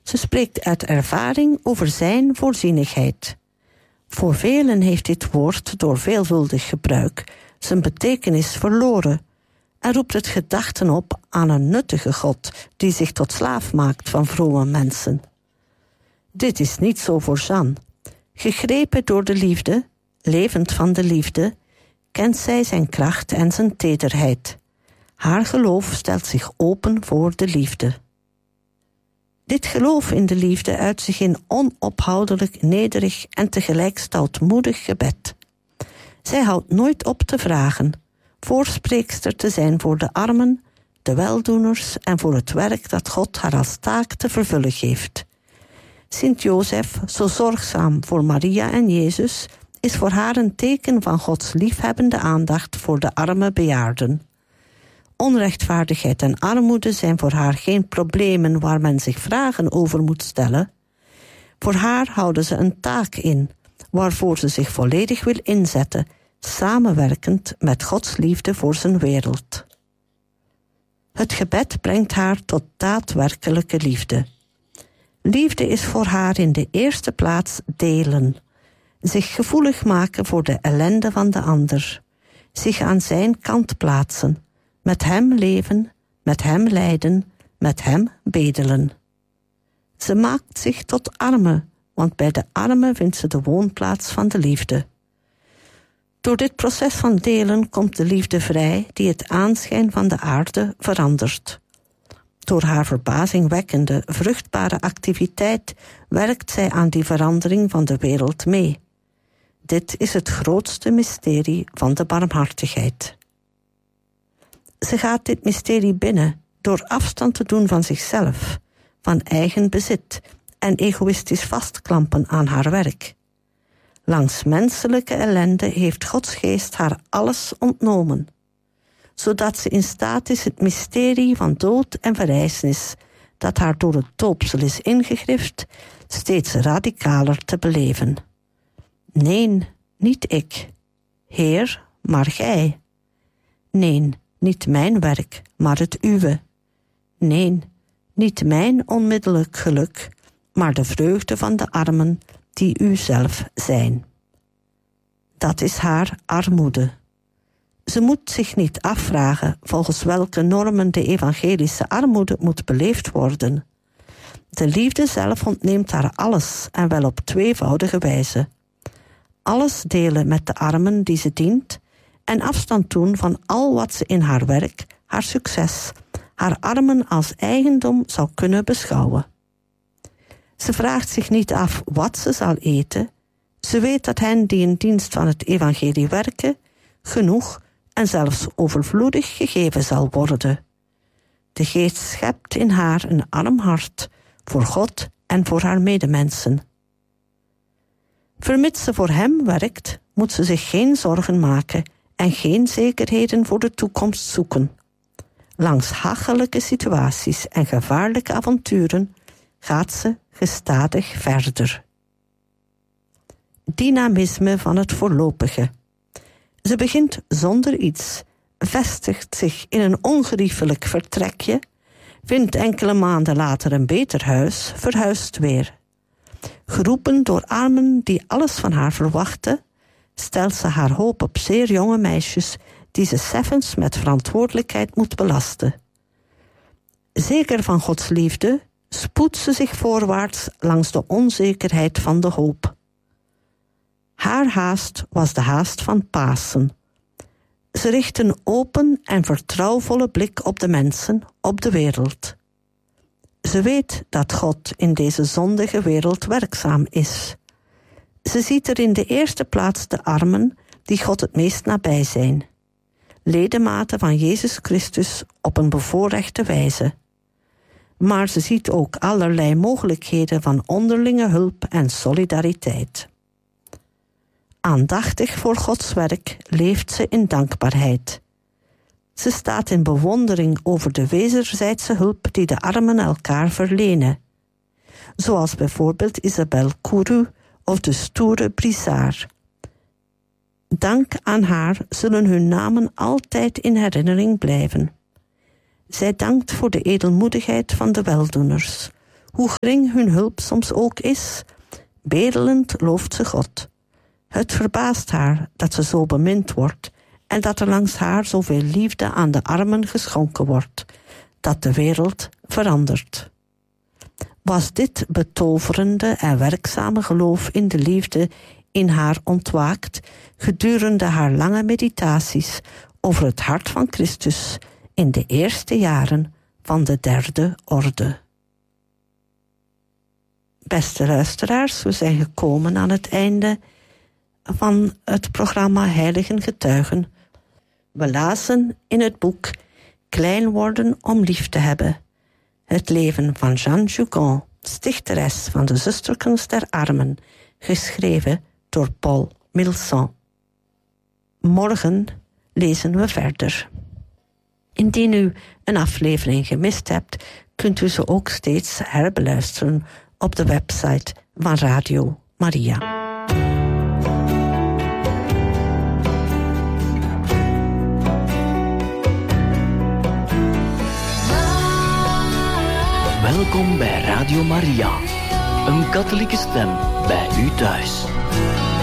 Ze spreekt uit ervaring over zijn voorzienigheid. Voor velen heeft dit woord door veelvuldig gebruik zijn betekenis verloren en roept het gedachten op aan een nuttige God die zich tot slaaf maakt van vrome mensen. Dit is niet zo voor Jeanne. Gegrepen door de liefde, levend van de liefde, kent zij zijn kracht en zijn tederheid. Haar geloof stelt zich open voor de liefde. Dit geloof in de liefde uit zich in onophoudelijk nederig en tegelijk stoutmoedig gebed. Zij houdt nooit op te vragen, voorspreekster te zijn voor de armen, de weldoeners en voor het werk dat God haar als taak te vervullen geeft. Sint Jozef, zo zorgzaam voor Maria en Jezus, is voor haar een teken van Gods liefhebbende aandacht voor de arme bejaarden. Onrechtvaardigheid en armoede zijn voor haar geen problemen waar men zich vragen over moet stellen. Voor haar houden ze een taak in, waarvoor ze zich volledig wil inzetten, samenwerkend met Gods liefde voor zijn wereld. Het gebed brengt haar tot daadwerkelijke liefde. Liefde is voor haar in de eerste plaats delen, zich gevoelig maken voor de ellende van de ander, zich aan zijn kant plaatsen, met hem leven, met hem lijden, met hem bedelen. Ze maakt zich tot arme, want bij de armen vindt ze de woonplaats van de liefde. Door dit proces van delen komt de liefde vrij die het aanschijn van de aarde verandert. Door haar verbazingwekkende, vruchtbare activiteit werkt zij aan die verandering van de wereld mee. Dit is het grootste mysterie van de barmhartigheid. Ze gaat dit mysterie binnen door afstand te doen van zichzelf, van eigen bezit en egoïstisch vastklampen aan haar werk. Langs menselijke ellende heeft Gods geest haar alles ontnomen, zodat ze in staat is het mysterie van dood en verrijzenis, dat haar door het doopsel is ingegrift, steeds radicaler te beleven. Nee, niet ik, Heer, maar gij. Nee, niet mijn werk, maar het uwe. Nee, niet mijn onmiddellijk geluk, maar de vreugde van de armen die u zelf zijn. Dat is haar armoede. Ze moet zich niet afvragen volgens welke normen de evangelische armoede moet beleefd worden. De liefde zelf ontneemt haar alles en wel op tweevoudige wijze. Alles delen met de armen die ze dient en afstand doen van al wat ze in haar werk, haar succes, haar armen als eigendom zou kunnen beschouwen. Ze vraagt zich niet af wat ze zal eten. Ze weet dat hen die in dienst van het evangelie werken, genoeg en zelfs overvloedig gegeven zal worden. De geest schept in haar een arm hart voor God en voor haar medemensen. Vermits ze voor hem werkt, moet ze zich geen zorgen maken en geen zekerheden voor de toekomst zoeken. Langs hachelijke situaties en gevaarlijke avonturen gaat ze gestadig verder. Dynamisme van het voorlopige. Ze begint zonder iets, vestigt zich in een ongeriefelijk vertrekje, vindt enkele maanden later een beter huis, verhuist weer. Geroepen door armen die alles van haar verwachten, stelt ze haar hoop op zeer jonge meisjes die ze seffens met verantwoordelijkheid moet belasten. Zeker van Gods liefde spoedt ze zich voorwaarts langs de onzekerheid van de hoop. Haar haast was de haast van Pasen. Ze richt een open en vertrouwvolle blik op de mensen, op de wereld. Ze weet dat God in deze zondige wereld werkzaam is. Ze ziet er in de eerste plaats de armen die God het meest nabij zijn. Ledematen van Jezus Christus op een bevoorrechte wijze. Maar ze ziet ook allerlei mogelijkheden van onderlinge hulp en solidariteit. Aandachtig voor Gods werk leeft ze in dankbaarheid. Ze staat in bewondering over de wederzijdse hulp die de armen elkaar verlenen. Zoals bijvoorbeeld Isabelle Courroux of de stoere Brizard. Dank aan haar zullen hun namen altijd in herinnering blijven. Zij dankt voor de edelmoedigheid van de weldoeners, hoe gering hun hulp soms ook is, bedelend looft ze God. Het verbaast haar dat ze zo bemind wordt en dat er langs haar zoveel liefde aan de armen geschonken wordt, dat de wereld verandert. Was dit betoverende en werkzame geloof in de liefde in haar ontwaakt gedurende haar lange meditaties over het hart van Christus in de eerste jaren van de derde orde. Beste luisteraars, we zijn gekomen aan het einde van het programma Heiligen Getuigen. We lazen in het boek Klein worden om lief te hebben. Het leven van Jeanne Jugon, stichteres van de Zusterkens der Armen, geschreven door Paul Milson. Morgen lezen we verder. Indien u een aflevering gemist hebt, kunt u ze ook steeds herbeluisteren op de website van Radio Maria. Welkom bij Radio Maria, een katholieke stem bij u thuis.